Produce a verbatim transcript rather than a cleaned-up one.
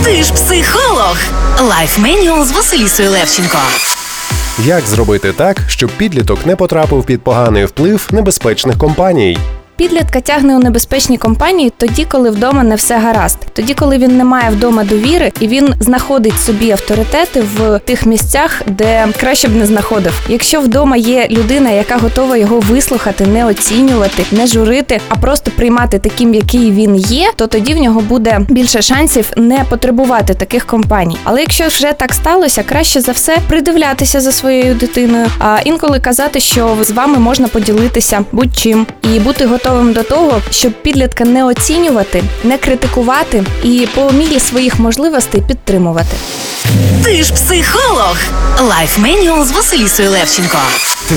Ти ж психолог. Лайф Менюал з Василісою Левченко. Як зробити так, щоб підліток не потрапив під поганий вплив небезпечних компаній? Підлітка тягне у небезпечні компанії тоді, коли вдома не все гаразд. Тоді, коли він не має вдома довіри, і він знаходить собі авторитети в тих місцях, де краще б не знаходив. Якщо вдома є людина, яка готова його вислухати, не оцінювати, не журити, а просто приймати таким, який він є, то тоді в нього буде більше шансів не потребувати таких компаній. Але якщо вже так сталося, краще за все придивлятися за своєю дитиною, а інколи казати, що з вами можна поділитися будь-чим і бути готовим до того, щоб підлітка не оцінювати, не критикувати і по мірі своїх можливостей підтримувати. Ти ж психолог. Лайф Менюал з Василісою Левченко.